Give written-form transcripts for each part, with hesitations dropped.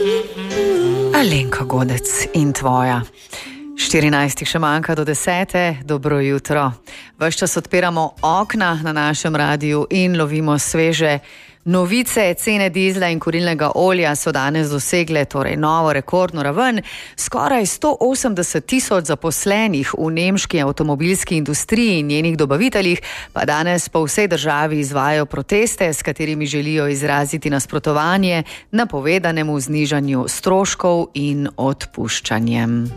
Alenka Godec in tvoja. 14 še manjka do 10. Dobro jutro. Ves čas odpiramo okna na našem radiju in lovimo sveže novice. Cene dizla in kurilnega olja so danes dosegle novo rekordno raven. Skoraj 180 000 zaposlenih v nemški avtomobilski industriji in njenih dobaviteljih pa danes po vsej državi izvajajo proteste, s katerimi želijo izraziti nasprotovanje napovedanemu znižanju stroškov in odpuščanjem.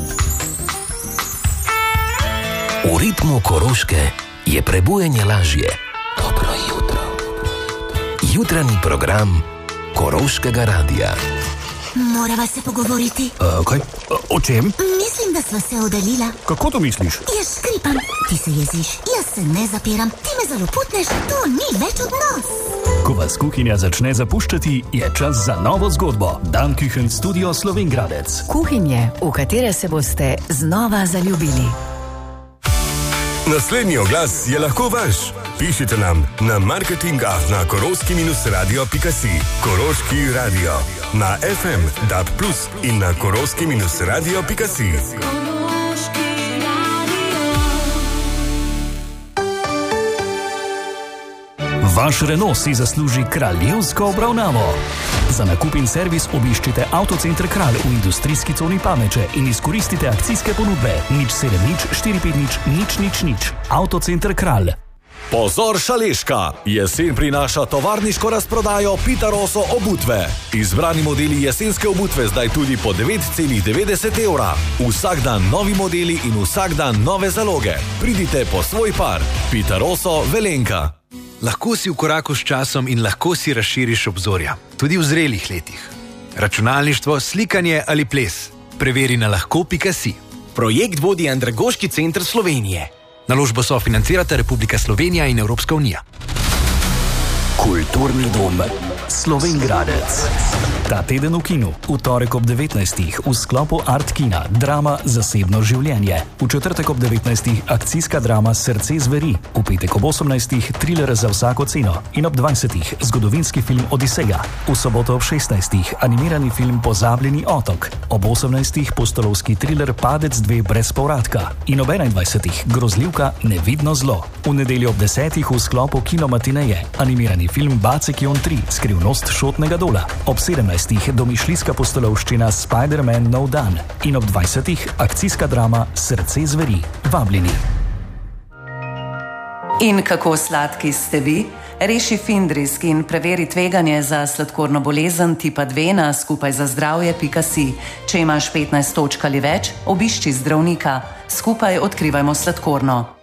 V ritmu Koroške je prebujanje lažje. Dobro jutro. Jutranji program Koroškega radia. Morava se pogovoriti. Kaj? O čem? Mislim, da sva se oddaljila. Kako to misliš? Jaz škripam, ti se jeziš, jaz se ne zapiram, ti me zaloputneš, to ni več odnos. Ko vas kuhinja začne zapuščati, je čas za novo zgodbo. Dan Küchen Studio Slovengradec. Kuhinje, v katere se boste znova zaljubili. Naslednji oglas je lahko vaš. Pišite nam na marketing@koroski-radio.si. Koroški radio. Na FM, DAB+, in na koroski-radio.si. Vaš Renault si zasluži kraljevsko obravnavo. Za nakup in servis obiščite Avtocenter Kralj v industrijski coni Pameče in izkoristite akcijske ponudbe 070-450-000. Avtocenter Kralj. Pozor Šaleška! Jesen prinaša tovarniško razprodajo Pitaroso obutve. Izbrani modeli jesenske obutve zdaj tudi po 9,90 €. Vsak dan novi modeli in vsak dan nove zaloge. Pridite po svoj par. Pitaroso Velenka. Lahko si v koraku s časom in lahko si razširiš obzorja, tudi v zrelih letih. Računalništvo, slikanje ali ples. Preveri na lahko.si. Projekt vodi Andragoški center Slovenije. Naložbo sofinancirata Republika Slovenija in Evropska unija. Kulturni dom Slovengradec. Ta teden v kinu, v torek ob 19. v sklopu Art Kina, drama Zasebno življenje. V četrtek ob 19. akcijska drama Srce zveri. V petek ob 18. thriller Za vsako ceno. In ob 20. zgodovinski film Odiseja. V soboto ob 16. animirani film Pozabljeni otok. Ob 18. pustolovski thriller Padec 2 brez povratka. In ob 21. grozljivka Nevidno zlo. V nedeljo ob 10. v sklopu Kinomatineje animirani film Bacekion 3 Skrivnost šotnega dola. Ob 17. domišljijska pustolovščina Spider-Man Nov dan. In ob 20. akcijska drama Srce zveri. Vabljeni. In kako sladki ste vi? Reši Findrisk in preveri tveganje za sladkorno bolezen tipa 2 na skupajzazdravje.si. Če imaš 15 točk ali več, obišči zdravnika. Skupaj odkrivajmo sladkorno.